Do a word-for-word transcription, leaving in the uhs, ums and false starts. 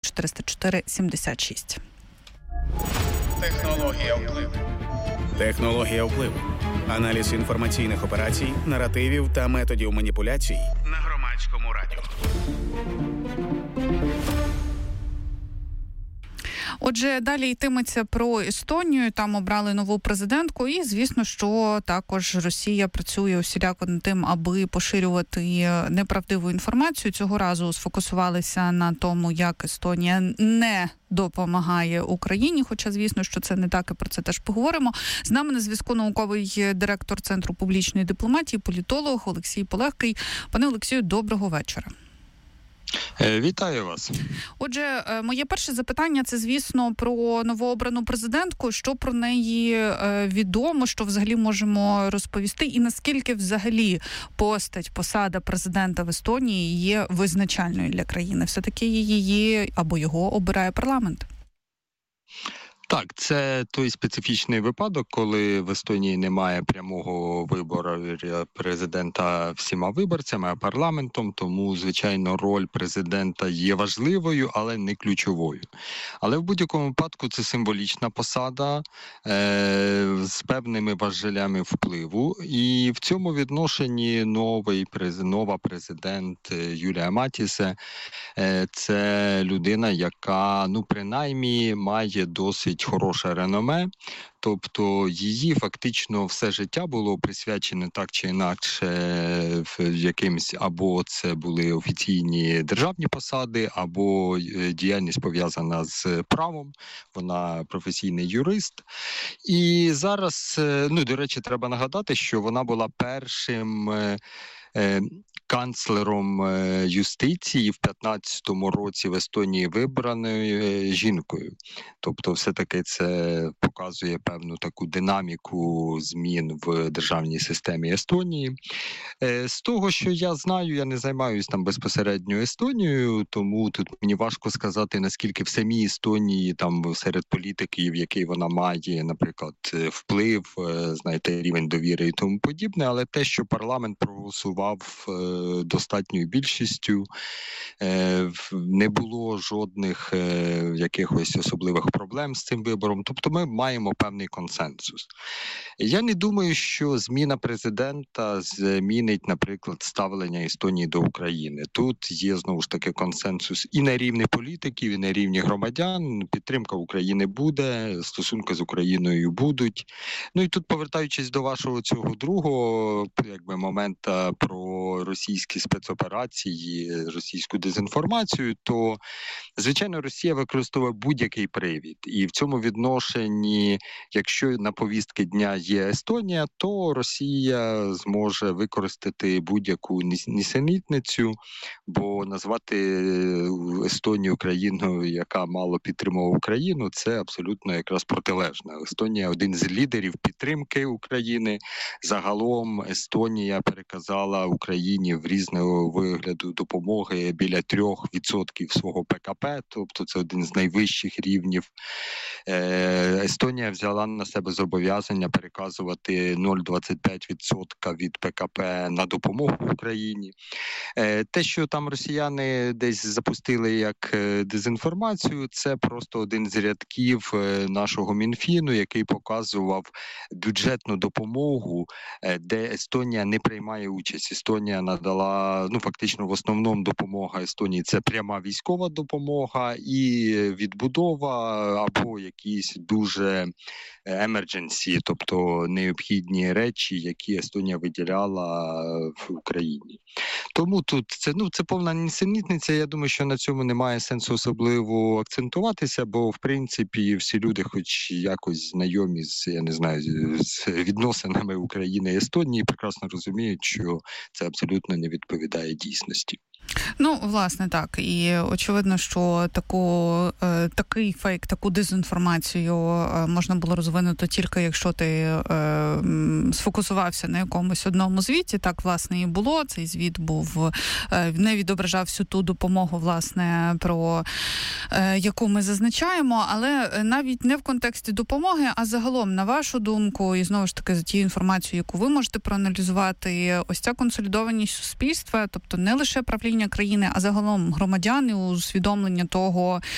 чотириста чотири сімдесят шість. Технологія впливу. Технологія впливу. Аналіз інформаційних операцій, наративів та методів маніпуляцій на Громадському радіо. Отже, далі йтиметься про Естонію. Там обрали нову президентку. І, звісно, що також Росія працює усіляко над тим, аби поширювати неправдиву інформацію. Цього разу сфокусувалися на тому, як Естонія не допомагає Україні, хоча, звісно, що це не так, і про це теж поговоримо. З нами на зв'язку науковий директор Центру публічної дипломатії, політолог Олексій Полегкий. Пане Олексію, доброго вечора. Вітаю вас. Отже, моє перше запитання – це, звісно, про новообрану президентку. Що про неї відомо, що взагалі можемо розповісти? І наскільки взагалі постать, посада президента в Естонії є визначальною для країни? Все-таки її або його обирає парламент? Так, це той специфічний випадок, коли в Естонії немає прямого вибору президента всіма виборцями, а парламентом, тому, звичайно, роль президента є важливою, але не ключовою. Але в будь-якому випадку це символічна посада е- з певними важелями впливу. І в цьому відношенні новий, нова президент Юлія Матісе е- це людина, яка, ну, принаймні, має досить хороше реноме, тобто її фактично все життя було присвячене так чи інакше в якимсь, або це були офіційні державні посади, або діяльність пов'язана з правом, вона професійний юрист. І зараз, ну, до речі, треба нагадати, що вона була першим канцлером юстиції в п'ятнадцятому році в Естонії вибраною жінкою. Тобто все-таки це показує певну таку динаміку змін в державній системі Естонії. З того, що я знаю, я не займаюся там безпосередньо Естонією, тому тут мені важко сказати, наскільки в самій Естонії, там серед політиків, який вона має, наприклад, вплив, знаєте, рівень довіри і тому подібне, але те, що парламент проголосував достатньою більшістю, не було жодних якихось особливих проблем з цим вибором, тобто ми маємо певний консенсус. Я не думаю, що зміна президента змінить, наприклад, ставлення Естонії до України. Тут є, знову ж таки, консенсус і на рівні політиків, і на рівні громадян. Підтримка України буде, стосунки з Україною будуть. Ну і тут, повертаючись до вашого цього другого, якби, момента про російські спецоперації, російську дезінформацію, то, звичайно, Росія використовує будь-який привід. І в цьому відношенні, якщо на повістки дня є Естонія, то Росія зможе використати будь-яку нісенітницю, бо назвати Естонію країною, яка мало підтримувала Україну, це абсолютно якраз протилежне. Естонія – один з лідерів підтримки України. Загалом Естонія переказала Україні в різного вигляду допомоги біля трьох відсотків свого ПКП, тобто це один з найвищих рівнів. Естонія взяла на себе зобов'язання переказувати нуль цілих двадцять п'ять сотих відсотка від ПКП на допомогу Україні. Те, що там росіяни десь запустили як дезінформацію, це просто один з рядків нашого Мінфіну, який показував бюджетну допомогу, де Естонія не приймає участь. Естонія надала, ну, фактично, в основному допомога Естонії – це пряма військова допомога і відбудова або якісь дуже emergency, тобто необхідні речі, які Естонія виділяла в Україні. Тому тут це, ну, це повна нісенітниця. Я думаю, що на цьому немає сенсу особливо акцентуватися, бо, в принципі, всі люди хоч якось знайомі з, я не знаю, з відносинами України і Естонії, прекрасно розуміють, що це абсолютно не відповідає дійсності. Ну, власне, так. І очевидно, що таку, е, такий фейк, таку дезінформацію е, можна було розвинути тільки, якщо ти е, сфокусувався на якомусь одному звіті. Так, власне, і було. Цей звіт був, е, не відображав всю ту допомогу, власне, про е, яку ми зазначаємо, але навіть не в контексті допомоги, а загалом, на вашу думку, і знову ж таки за тією інформацією, яку ви можете проаналізувати, ось ця консолідованість суспільства, тобто не лише правління країни, а загалом громадяни, усвідомлення того,